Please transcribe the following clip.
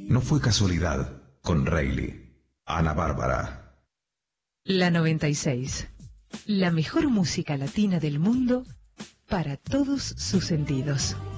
No fue casualidad con Reilly, Ana Bárbara. La 96. La mejor música latina del mundo para todos sus sentidos.